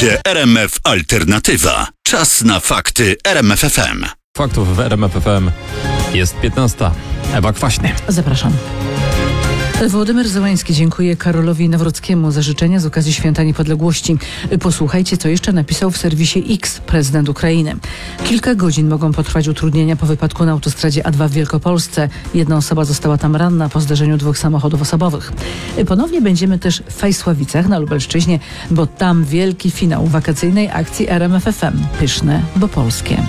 Radzie RMF Alternatywa. Czas na fakty RMF FM. Faktów w RMF FM jest 15. Ewa Kwaśny. Zapraszam. Wołodymyr Zełański dziękuje Karolowi Nawrockiemu za życzenia z okazji Święta Niepodległości. Posłuchajcie, co jeszcze napisał w serwisie X prezydent Ukrainy. Kilka godzin mogą potrwać utrudnienia po wypadku na autostradzie A2 w Wielkopolsce. Jedna osoba została tam ranna po zderzeniu dwóch samochodów osobowych. Ponownie będziemy też w Fajsławicach na Lubelszczyźnie, bo tam wielki finał wakacyjnej akcji RMF FM. Pyszne, bo polskie.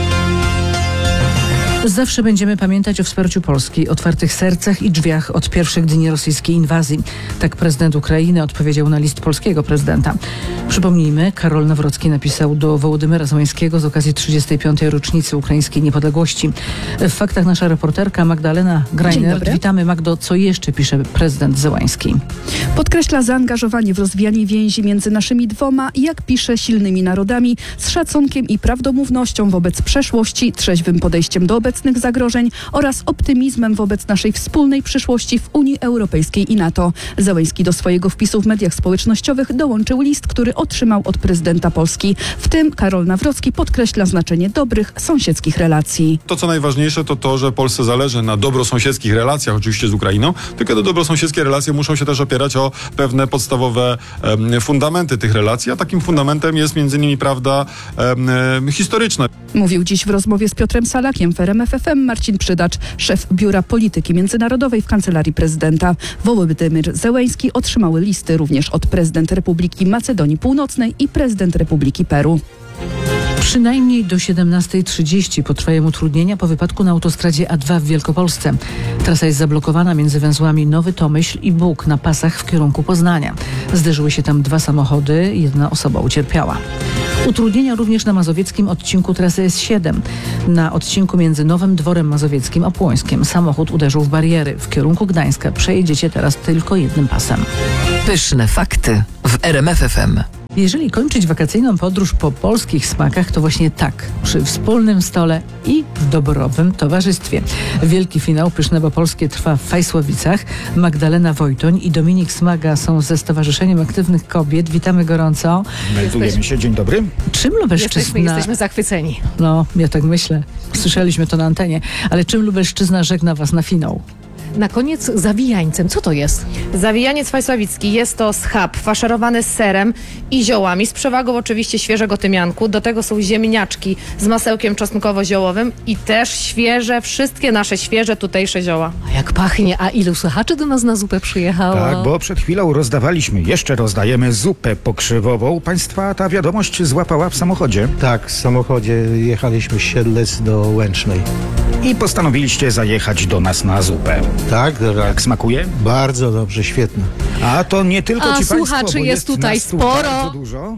Zawsze będziemy pamiętać o wsparciu Polski, otwartych sercach i drzwiach od pierwszych dni rosyjskiej inwazji. Tak prezydent Ukrainy odpowiedział na list polskiego prezydenta. Przypomnijmy, Karol Nawrocki napisał do Wołodymyra Zełańskiego z okazji 35. rocznicy ukraińskiej niepodległości. W faktach nasza reporterka Magdalena Greiner. Witamy, Magdo. Co jeszcze pisze prezydent Zełański? Podkreśla zaangażowanie w rozwijanie więzi między naszymi dwoma, jak pisze, silnymi narodami, z szacunkiem i prawdomównością wobec przeszłości, trzeźwym podejściem do obecnych zagrożeń oraz optymizmem wobec naszej wspólnej przyszłości w Unii Europejskiej i NATO. Zełański do swojego wpisu w mediach społecznościowych dołączył list, który otrzymał od prezydenta Polski. W tym Karol Nawrocki podkreśla znaczenie dobrych sąsiedzkich relacji. To, co najważniejsze, to to, że Polsce zależy na dobrosąsiedzkich relacjach, oczywiście z Ukrainą, tylko te dobrosąsiedzkie relacje muszą się też opierać o pewne podstawowe fundamenty tych relacji, a takim fundamentem jest między innymi prawda historyczna. Mówił dziś w rozmowie z Piotrem Salakiem w RMF FM Marcin Przydacz, szef Biura Polityki Międzynarodowej w Kancelarii Prezydenta. Wołodymyr Zełański otrzymały listy również od prezydent Republiki Macedonii Północnej i prezydent Republiki Peru. Przynajmniej do 17:30 potrwają utrudnienia po wypadku na autostradzie A2 w Wielkopolsce. Trasa jest zablokowana między węzłami Nowy Tomyśl i Bóg na pasach w kierunku Poznania. Zderzyły się tam dwa samochody, jedna osoba ucierpiała. Utrudnienia również na mazowieckim odcinku trasy S7. Na odcinku między Nowym Dworem Mazowieckim a Płońskiem samochód uderzył w bariery. W kierunku Gdańska przejedziecie teraz tylko jednym pasem. Pyszne fakty w RMF FM. Jeżeli kończyć wakacyjną podróż po polskich smakach, to właśnie tak, przy wspólnym stole i w doborowym towarzystwie. Wielki finał Pyszne bo polskie trwa w Fajsławicach. Magdalena Wojtoń i Dominik Smaga są ze Stowarzyszeniem Aktywnych Kobiet. Witamy gorąco. Meldujemy się, dzień dobry. Czym Lubelszczyzna... Jesteśmy zachwyceni. No, ja tak myślę. Słyszeliśmy to na antenie. Ale czym Lubelszczyzna żegna was na finał? Na koniec zawijańcem. Co to jest? Zawijaniec fajsławicki jest to schab faszerowany z serem i ziołami, z przewagą oczywiście świeżego tymianku. Do tego są ziemniaczki z masełkiem czosnkowo-ziołowym i też świeże, wszystkie nasze świeże tutejsze zioła. A jak pachnie, a ilu słuchaczy do nas na zupę przyjechało? Tak, bo przed chwilą rozdawaliśmy, jeszcze rozdajemy zupę pokrzywową. Państwa ta wiadomość złapała w samochodzie. Tak, w samochodzie jechaliśmy z Siedlec do Łęcznej. I postanowiliście zajechać do nas na zupę. Tak, Jak smakuje? bardzo dobrze, świetnie. A to nie tylko ci państwo, słuchaczy bo jest tutaj nas tu sporo. bardzo dużo.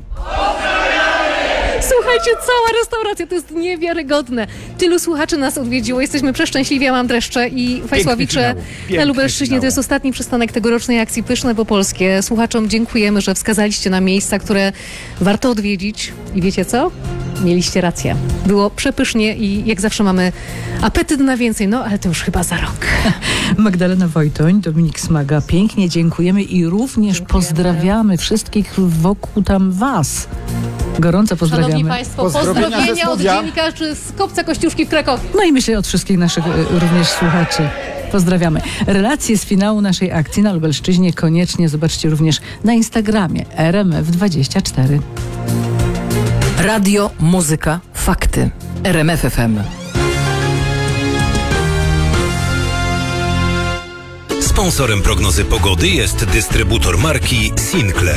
Słuchajcie, cała restauracja, to jest niewiarygodne. Tylu słuchaczy nas odwiedziło, jesteśmy przeszczęśliwi, ja mam dreszcze i Fajsławicze na Lubelszczyźnie. To jest ostatni przystanek tegorocznej akcji Pyszne bo polskie. Słuchaczom dziękujemy, że wskazaliście na miejsca, które warto odwiedzić. I wiecie co? Mieliście rację. Było przepysznie i jak zawsze mamy apetyt na więcej, no ale to już chyba za rok. Magdalena Wojtoń, Dominik Smaga, pięknie dziękujemy i również pozdrawiamy wszystkich wokół tam was. Gorąco pozdrawiamy. Szanowni Państwo, pozdrowienia od dziennikarzy z Kopca Kościuszki w Krakowie. No i myślę od wszystkich naszych również słuchaczy. Pozdrawiamy. Relacje z finału naszej akcji na Lubelszczyźnie koniecznie zobaczcie również na Instagramie RMF24. Radio, muzyka, fakty. RMF FM. Sponsorem prognozy pogody jest dystrybutor marki Sinclair.